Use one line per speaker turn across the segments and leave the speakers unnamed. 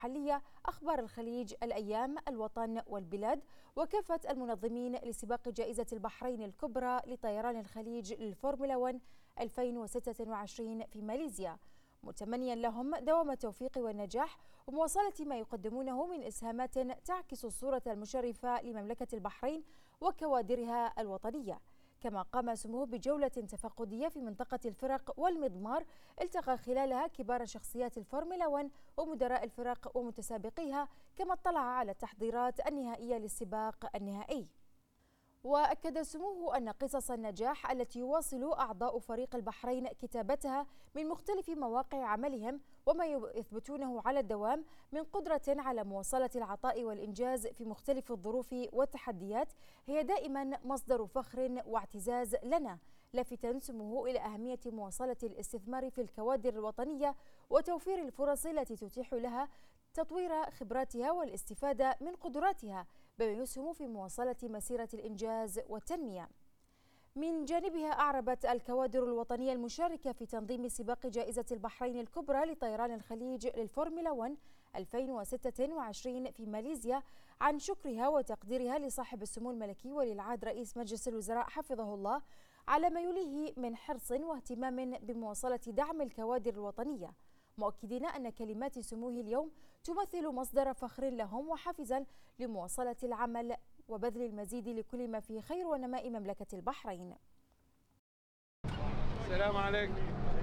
محلية أخبار الخليج، الأيام، الوطن والبلاد، وكافة المنظمين لسباق جائزة البحرين الكبرى لطيران الخليج للفورمولا 1 2026 في ماليزيا، متمنيا لهم دوام التوفيق والنجاح ومواصلة ما يقدمونه من إسهامات تعكس الصورة المشرفة لمملكة البحرين وكوادرها الوطنية. كما قام سموه بجولة تفقدية في منطقة الفرق والمضمار، التقى خلالها كبار شخصيات الفورمولا 1 ومدراء الفرق ومتسابقيها، كما اطلع على التحضيرات النهائية للسباق النهائي. وأكد سموه أن قصص النجاح التي يواصل أعضاء فريق البحرين كتابتها من مختلف مواقع عملهم وما يثبتونه على الدوام من قدرة على مواصلة العطاء والإنجاز في مختلف الظروف والتحديات هي دائما مصدر فخر واعتزاز لنا، لافتا سموه إلى أهمية مواصلة الاستثمار في الكوادر الوطنية وتوفير الفرص التي تتيح لها تطوير خبراتها والاستفادة من قدراتها بما يسهم في مواصلة مسيرة الإنجاز والتنمية. من جانبها أعربت الكوادر الوطنية المشاركة في تنظيم سباق جائزة البحرين الكبرى لطيران الخليج للفورمولا 1 2026 في ماليزيا عن شكرها وتقديرها لصاحب السمو الملكي ولي العهد رئيس مجلس الوزراء حفظه الله على ما يليه من حرص واهتمام بمواصلة دعم الكوادر الوطنية، مؤكدين أن كلمات سموه اليوم تمثل مصدر فخر لهم وحافزا لمواصلة العمل وبذل المزيد لكل ما فيه خير ونماء مملكة البحرين.
السلام عليكم.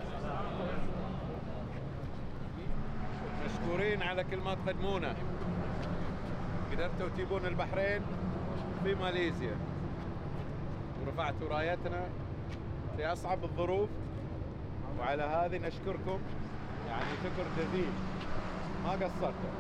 مشكورين على كل ما تقدمونه. قدرتوا تجيبون البحرين في ماليزيا ورفعتوا رايتنا في أصعب الظروف، وعلى هذه نشكركم يعني شكر جزيل، ما قصرتوا.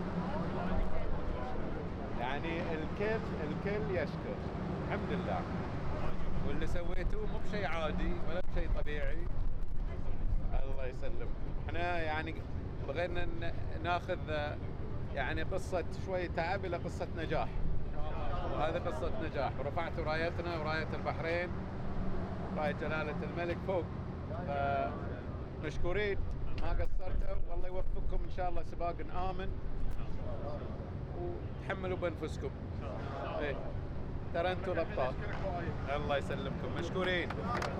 يعني الكل يشكر، الحمد لله. واللي سويتوه مو بشيء عادي ولا بشيء طبيعي، الله يسلمكم. احنا يعني بغينا ناخذ يعني قصة شوي تعب إلى قصة نجاح، وهذه قصة نجاح، ورفعتوا رايتنا وراية البحرين، راية جلالة الملك فوق، فمشكورين ما قصرتوا، والله يوفقكم إن شاء الله. سباق آمن وتحملوا بأنفسكم. إيه ترى أنتوا الأبطال، الله يسلمكم، مشكورين.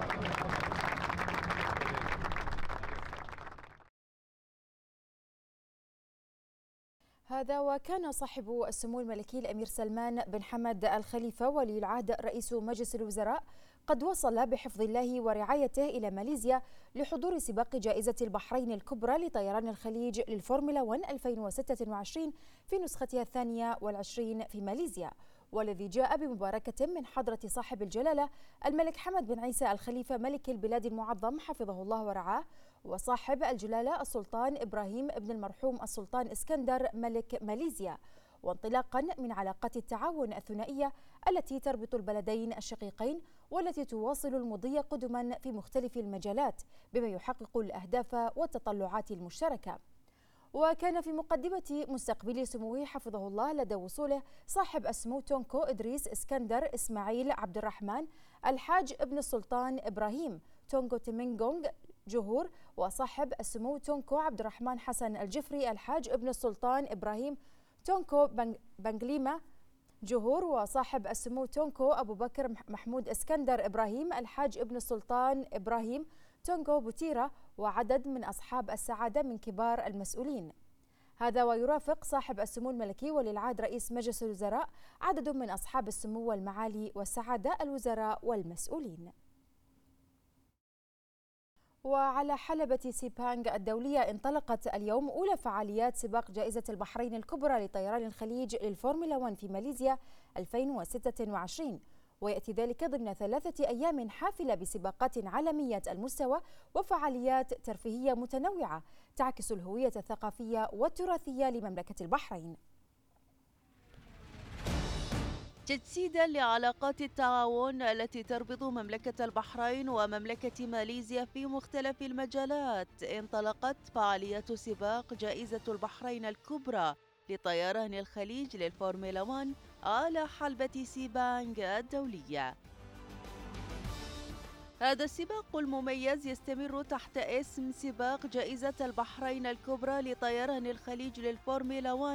هذا وكان صاحب السمو الملكي الأمير سلمان بن حمد الخليفة ولي العهد رئيس مجلس الوزراء قد وصل بحفظ الله ورعايته إلى ماليزيا لحضور سباق جائزة البحرين الكبرى لطيران الخليج للفورمولا 1 2026 في نسختها 22 في ماليزيا، والذي جاء بمباركة من حضرة صاحب الجلالة الملك حمد بن عيسى الخليفة ملك البلاد المعظم حفظه الله ورعاه، وصاحب الجلالة السلطان إبراهيم بن المرحوم السلطان اسكندر ملك ماليزيا، وانطلاقا من علاقات التعاون الثنائية التي تربط البلدين الشقيقين والتي تواصل المضي قدما في مختلف المجالات بما يحقق الأهداف والتطلعات المشتركة. وكان في مقدمة مستقبل سموه حفظه الله لدى وصوله صاحب السمو تونكو إدريس اسكندر إسماعيل عبد الرحمن الحاج ابن السلطان إبراهيم تونكو تيمينغونغ جهور، وصاحب السمو تونكو عبد الرحمن حسن الجفري الحاج ابن السلطان إبراهيم تونكو بنغليمة جهور، وصاحب السمو تونكو أبو بكر محمود اسكندر إبراهيم الحاج ابن السلطان إبراهيم تونكو بوتيرا، وعدد من أصحاب السعادة من كبار المسؤولين. هذا ويرافق صاحب السمو الملكي ولي العهد رئيس مجلس الوزراء عدد من أصحاب السمو والمعالي والسعادة الوزراء والمسؤولين. وعلى حلبة سيبانغ الدولية انطلقت اليوم أولى فعاليات سباق جائزة البحرين الكبرى لطيران الخليج للفورمولا 1 في ماليزيا 2026، ويأتي ذلك ضمن 3 أيام حافلة بسباقات عالمية المستوى وفعاليات ترفيهية متنوعة تعكس الهوية الثقافية والتراثية لمملكة البحرين.
تجسيدا لعلاقات التعاون التي تربط مملكة البحرين ومملكة ماليزيا في مختلف المجالات، انطلقت فعاليات سباق جائزة البحرين الكبرى لطيران الخليج للفورمولا 1 على حلبة سيبانغ الدولية. هذا السباق المميز يستمر تحت اسم سباق جائزة البحرين الكبرى لطيران الخليج للفورمولا 1